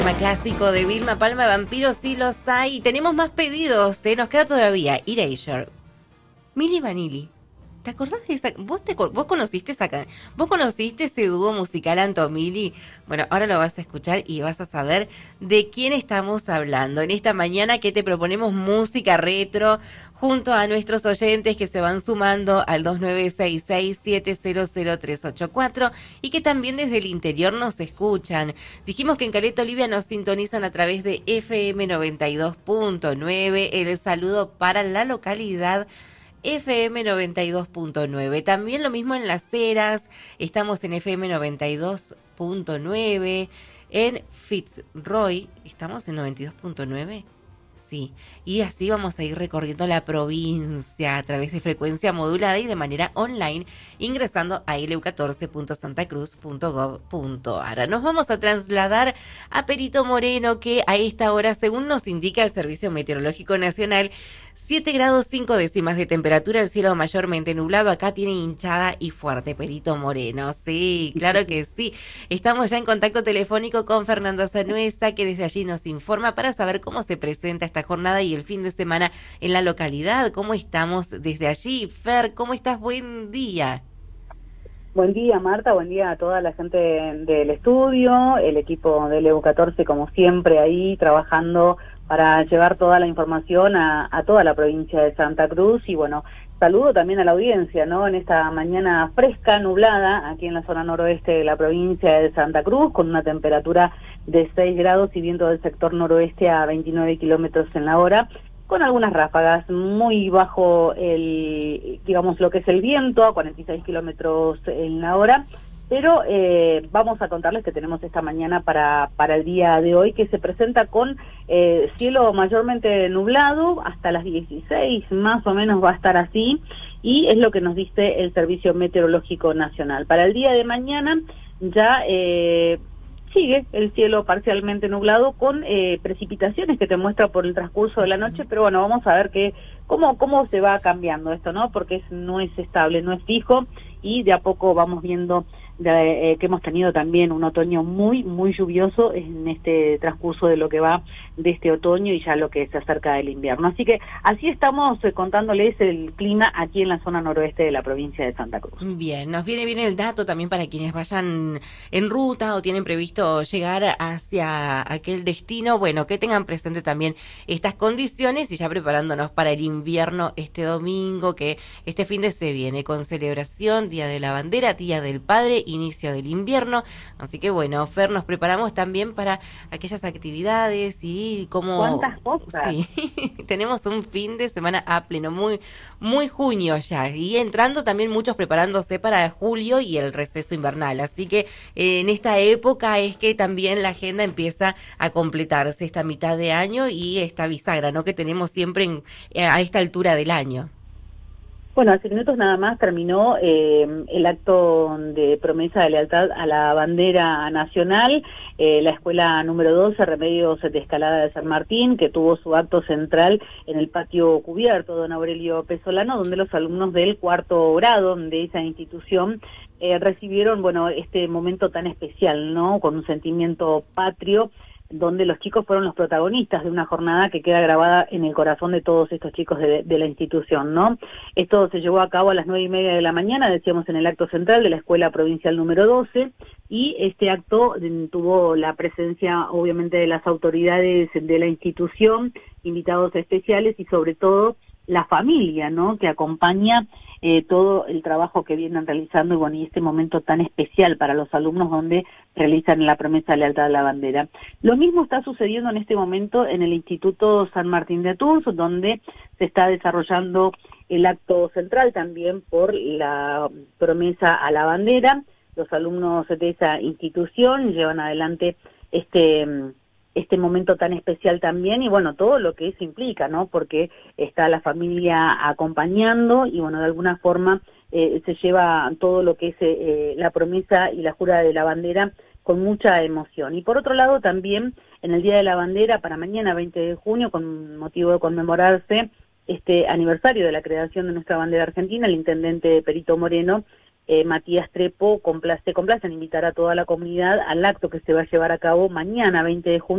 Tema clásico de Vilma Palma, Vampiros sí los hay. Y tenemos más pedidos, nos queda todavía Erasure, Milli Vanilli. ¿Te acordás de esa? ¿Vos conociste vos conociste ese dúo musical Antomili? Bueno, ahora lo vas a escuchar y vas a saber de quién estamos hablando. En esta mañana que te proponemos música retro junto a nuestros oyentes que se van sumando al 2966-700384 y que también desde el interior nos escuchan. Dijimos que en Caleta Olivia nos sintonizan a través de FM 92.9. El saludo para la localidad FM 92.9. También lo mismo en Las Heras, estamos en FM 92.9. En Fitzroy, ¿estamos en 92.9? Sí, y así vamos a ir recorriendo la provincia a través de frecuencia modulada y de manera online, ingresando a leu14.santacruz.gov.ar. Nos vamos a trasladar a Perito Moreno, que a esta hora, según nos indica el Servicio Meteorológico Nacional, 7 grados 5 décimas de temperatura, el cielo mayormente nublado. Acá tiene hinchada y fuerte Perito Moreno. Sí, claro que sí. Estamos ya en contacto telefónico con Fernando Sanuesa, que desde allí nos informa para saber cómo se presenta esta jornada y el fin de semana en la localidad. ¿Cómo estamos desde allí? Fer, ¿cómo estás? Buen día. Buen día, Marta, buen día a toda la gente del estudio, el equipo del EU14, como siempre, ahí trabajando para llevar toda la información a toda la provincia de Santa Cruz. Y bueno, saludo también a la audiencia, ¿no? En esta mañana fresca, nublada, aquí en la zona noroeste de la provincia de Santa Cruz, con una temperatura de 6 grados y viento del sector noroeste a 29 kilómetros en la hora, con algunas ráfagas muy bajo digamos, lo que es el viento, a 46 kilómetros en la hora. Pero vamos a contarles que tenemos esta mañana para el día de hoy, que se presenta con cielo mayormente nublado, hasta las 16 más o menos va a estar así, y es lo que nos dice el Servicio Meteorológico Nacional. Para el día de mañana ya sigue el cielo parcialmente nublado con precipitaciones que te muestra por el transcurso de la noche, pero bueno, vamos a ver cómo se va cambiando esto, ¿no? Porque no es estable, no es fijo, y de a poco vamos viendo que hemos tenido también un otoño muy, muy lluvioso en este transcurso de lo que va de este otoño y ya lo que se acerca del invierno. Así que así estamos contándoles el clima aquí en la zona noroeste de la provincia de Santa Cruz. Bien, nos viene bien el dato también para quienes vayan en ruta o tienen previsto llegar hacia aquel destino. Bueno, que tengan presente también estas condiciones y ya preparándonos para el invierno este domingo, que este fin de se viene con celebración, Día de la Bandera, Día del Padre, inicio del invierno. Así que bueno, Fer, nos preparamos también para aquellas actividades y como... ¿Cuántas cosas? Sí, tenemos un fin de semana a pleno, muy, muy junio ya, y entrando también muchos preparándose para julio y el receso invernal. Así que en esta época es que también la agenda empieza a completarse esta mitad de año y esta bisagra, ¿no?, que tenemos siempre a esta altura del año. Bueno, hace minutos nada más terminó el acto de promesa de lealtad a la bandera nacional, la escuela número 12, Remedios de Escalada de San Martín, que tuvo su acto central en el patio cubierto Don Aurelio Pesolano, donde los alumnos del 4º grado de esa institución recibieron, bueno, este momento tan especial, ¿no?, con un sentimiento patrio, donde los chicos fueron los protagonistas de una jornada que queda grabada en el corazón de todos estos chicos de la institución, ¿no? Esto se llevó a cabo a las 9:30 de la mañana, decíamos, en el acto central de la Escuela Provincial número 12, y este acto tuvo la presencia, obviamente, de las autoridades de la institución, invitados especiales y sobre todo la familia, ¿no?, que acompaña todo el trabajo que vienen realizando, y bueno, y este momento tan especial para los alumnos donde realizan la promesa de lealtad a la bandera. Lo mismo está sucediendo en este momento en el Instituto San Martín de Tours, donde se está desarrollando el acto central también por la promesa a la bandera. Los alumnos de esa institución llevan adelante este momento tan especial también, y bueno, todo lo que eso implica, ¿no?, porque está la familia acompañando y bueno, de alguna forma se lleva todo lo que es la promesa y la jura de la bandera con mucha emoción. Y por otro lado también en el Día de la Bandera, para mañana 20 de junio, con motivo de conmemorarse este aniversario de la creación de nuestra bandera argentina, el intendente Perito Moreno, Matías Trepo, se complace en invitar a toda la comunidad al acto que se va a llevar a cabo mañana 20 de junio